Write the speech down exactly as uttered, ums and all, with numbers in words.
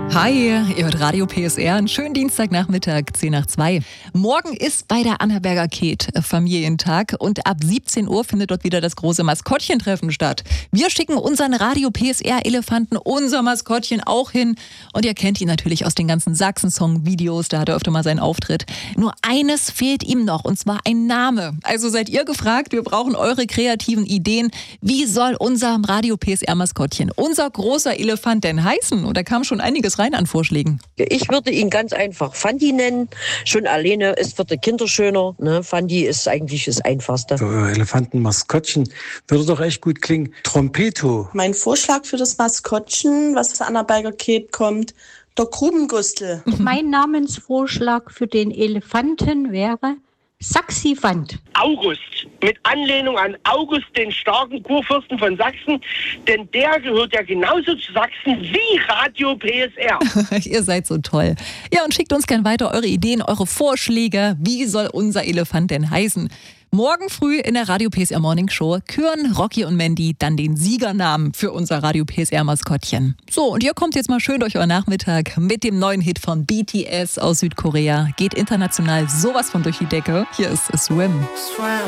Hi, ihr hört Radio P S R, einen schönen Dienstagnachmittag, zehn nach zwei. Morgen ist bei der Annaberger Ket Familientag und ab siebzehn Uhr findet dort wieder das große Maskottchentreffen statt. Wir schicken unseren Radio P S R-Elefanten, unser Maskottchen, auch hin. Und ihr kennt ihn natürlich aus den ganzen Sachsen-Song-Videos, da hat er öfter mal seinen Auftritt. Nur eines fehlt ihm noch, und zwar ein Name. Also seid ihr gefragt, wir brauchen eure kreativen Ideen. Wie soll unser Radio P S R-Maskottchen, unser großer Elefant denn heißen? Und da kam schon einiges rein an Vorschlägen. Ich würde ihn ganz einfach Fandi nennen. Schon alleine ist für die Kinder schöner. Ne? Fandi ist eigentlich das Einfachste. Für euer Elefantenmaskottchen würde doch echt gut klingen. Trompeto. Mein Vorschlag für das Maskottchen, was aus Annaberger Ket kommt, der Grubengustel. Mein Namensvorschlag für den Elefanten wäre Saxifant. August, mit Anlehnung an August, den starken Kurfürsten von Sachsen, denn der gehört ja genauso zu Sachsen wie Radio P S R. Ihr seid so toll. Ja, und schickt uns gern weiter eure Ideen, eure Vorschläge. Wie soll unser Elefant denn heißen? Morgen früh in der Radio P S R Morning Show küren Rocky und Mandy dann den Siegernamen für unser Radio P S R Maskottchen. So, und ihr kommt jetzt mal schön durch euren Nachmittag mit dem neuen Hit von B T S aus Südkorea. Geht international sowas von durch die Decke. Hier ist Swim.